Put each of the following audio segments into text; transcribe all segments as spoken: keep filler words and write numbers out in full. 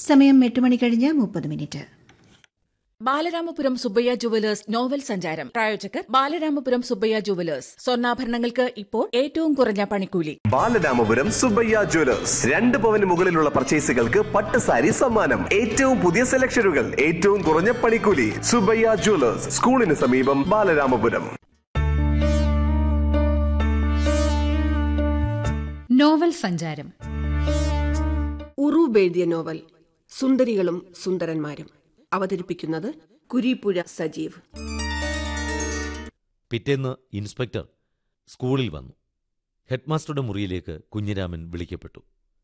സമയം എട്ട് മണി കഴിഞ്ഞ് മുപ്പത് minute. Balaramapuram Subbaiah jewellers novel സഞ്ചാരം പ്രായോജകർ ബാലരാമപുരം സുബ്ബയ്യ ജുവലേഴ്സ്. സ്വർണ്ണാഭരണങ്ങൾക്ക് ഇപ്പോൾ ഏറ്റവും കുറഞ്ഞ പണിക്കൂലി. ബാലരാമപുരം സുബ്ബയ്യ ജുവലേഴ്സ്. രണ്ട് പവന് മുകളിലുള്ള പർച്ചേസുകൾക്ക് പട്ട് സാരി സമ്മാനം. ഏറ്റവും പുതിയ സെലക്ഷനുകൾ, ഏറ്റവും കുറഞ്ഞ പണിക്കൂലി. സുബ്ബയ്യ ജുവലേഴ്സ്, സ്കൂളിന് സമീപം, ബാലരാമപുരം. നോവൽ സഞ്ചാരം. ഉറൂബ് എഴുതിയ നോവൽ സുന്ദരികളും സുന്ദരന്മാരും. അവതരിപ്പിക്കുന്നത് കുരീപ്പുഴ സജീവ്. പിറ്റേന്ന് ഇൻസ്പെക്ടർ സ്കൂളിൽ വന്നു. ഹെഡ്മാസ്റ്ററുടെ മുറിയിലേക്ക് കുഞ്ഞിരാമൻ വിളിക്കപ്പെട്ടു.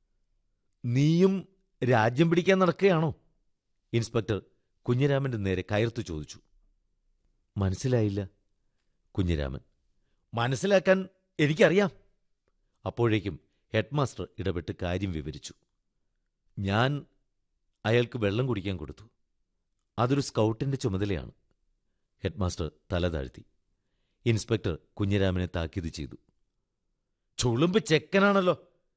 നീയും രാജ്യം പിടിക്കാൻ നടക്കുകയാണോ? ഇൻസ്പെക്ടർ കുഞ്ഞിരാമന്റെ നേരെ കയർത്തു ചോദിച്ചു. മനസ്സിലായില്ല. കുഞ്ഞിരാമൻ: മനസ്സിലാക്കാൻ എനിക്കറിയാം. അപ്പോഴേക്കും ഹെഡ്മാസ്റ്റർ ഇടപെട്ട് കാര്യം വിവരിച്ചു. ഞാൻ അയാൾക്ക് വെള്ളം കുടിക്കാൻ കൊടുത്തു. അതൊരു സ്കൗട്ടിന്റെ ചുമതലയാണ്. ഹെഡ്മാസ്റ്റർ തല താഴ്ത്തി. ഇൻസ്പെക്ടർ കുഞ്ഞിരാമനെ താക്കീത് ചെയ്തു. ചുളുമ്പ് ചെക്കനാണല്ലോ,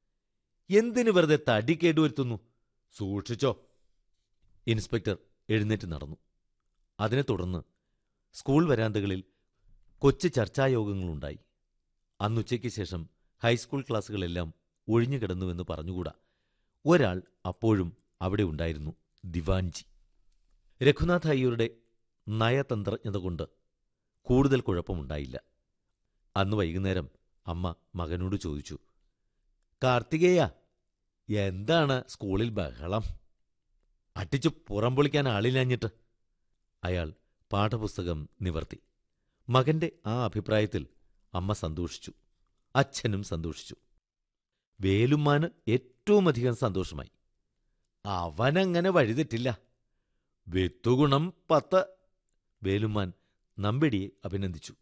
എന്തിനു വെറുതെ തടി കേടുവരുത്തുന്നു? സൂക്ഷിച്ചോ. ഇൻസ്പെക്ടർ എഴുന്നേറ്റ് നടന്നു. അതിനെ തുടർന്ന് സ്കൂൾ വരാന്തകളിൽ കൊച്ചു ചർച്ചായോഗങ്ങളുണ്ടായി. അന്നുച്ചയ്ക്ക് ശേഷം ഹൈസ്കൂൾ ക്ലാസുകളെല്ലാം ഒഴിഞ്ഞുകിടന്നുവെന്ന് പറഞ്ഞുകൂടാ. ഒരാൾ അപ്പോഴും അവിടെ ഉണ്ടായിരുന്നു: ദിവാൻജി. രഘുനാഥ് അയ്യരുടെ നയതന്ത്രജ്ഞത കൊണ്ട് കൂടുതൽ കുഴപ്പമുണ്ടായില്ല. അന്ന് വൈകുന്നേരം അമ്മ മകനോട് ചോദിച്ചു: കാർത്തികേയ, എന്താണ് സ്കൂളിൽ ബഹളം? അട്ടിച്ചു പുറം പൊളിക്കാൻ ആളില്ലാഞ്ഞിട്ട്. അയാൾ പാഠപുസ്തകം നിവർത്തി. മകന്റെ ആ അഭിപ്രായത്തിൽ അമ്മ സന്തോഷിച്ചു. അച്ഛനും സന്തോഷിച്ചു. വേലുമ്മാന് ഏറ്റവുമധികം സന്തോഷമായി. അവനങ്ങനെ വഴിതെറ്റില്ല. വിത്തുഗുണം പത്ത്. വേലുമ്മാൻ നമ്പിടിയെ അഭിനന്ദിച്ചു.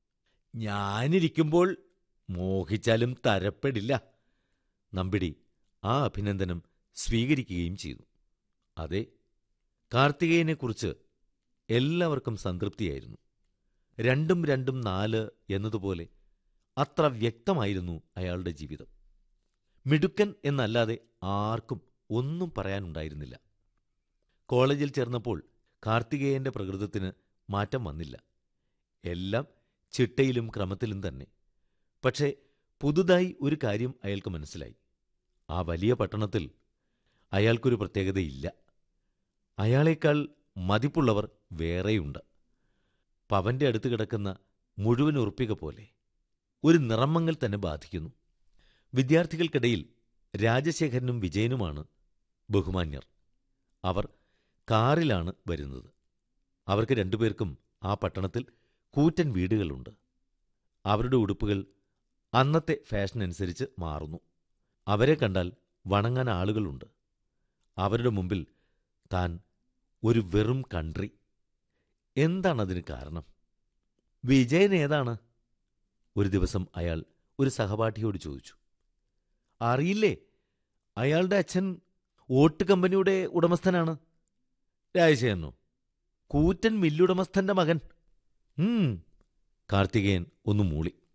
ഞാനിരിക്കുമ്പോൾ മോഹിച്ചാലും തരപ്പെടില്ല. നമ്പിടി ആ അഭിനന്ദനം സ്വീകരിക്കുകയും ചെയ്തു. അതെ, കാർത്തികേയനെക്കുറിച്ച് എല്ലാവർക്കും സംതൃപ്തിയായിരുന്നു. രണ്ടും രണ്ടും നാല് എന്നതുപോലെ അത്ര വ്യക്തമായിരുന്നു അയാളുടെ ജീവിതം. മിടുക്കൻ എന്നല്ലാതെ ആർക്കും ഒന്നും പറയാനുണ്ടായിരുന്നില്ല. കോളേജിൽ ചേർന്നപ്പോൾ കാർത്തികേയന്റെ പ്രകൃതത്തിന് മാറ്റം വന്നില്ല. എല്ലാം ചിട്ടയിലും ക്രമത്തിലും തന്നെ. പക്ഷേ പുതുതായി ഒരു കാര്യം അയാൾക്ക് മനസ്സിലായി. ആ വലിയ പട്ടണത്തിൽ അയാൾക്കൊരു പ്രത്യേകതയില്ല. അയാളേക്കാൾ മതിപ്പുള്ളവർ വേറെയുണ്ട്. പവന്റെ അടുത്ത് കിടക്കുന്ന മുഴുവൻ ഉറുപ്പിക പോലെ ഒരു നിറമങ്ങൽ തന്നെ ബാധിക്കുന്നു. വിദ്യാർത്ഥികൾക്കിടയിൽ രാജശേഖരനും വിജയനുമാണ് ബഹുമാന്യർ. അവർ കാറിലാണ് വരുന്നത്. അവർക്ക് രണ്ടുപേർക്കും ആ പട്ടണത്തിൽ കൂറ്റൻ വീടുകളുണ്ട്. അവരുടെ ഉടുപ്പുകൾ അന്നത്തെ ഫാഷനനുസരിച്ച് മാറുന്നു. അവരെ കണ്ടാൽ വണങ്ങാൻ ആളുകളുണ്ട്. അവരുടെ മുമ്പിൽ താൻ ഒരു വെറും കൺട്രി. എന്താണതിന് കാരണം? വിജയൻ ഏതാണ്? ഒരു ദിവസം അയാൾ ഒരു സഹപാഠിയോട് ചോദിച്ചു. അറിയില്ലേ, അയാളുടെ അച്ഛൻ ഓട്ട് കമ്പനിയുടെ ഉടമസ്ഥനാണ്. രാജശേഖരനോ? കൂറ്റൻ മില്ലുടമസ്ഥന്റെ മകൻ. ഉം കാർത്തികേയൻ ഒന്ന് മൂളി.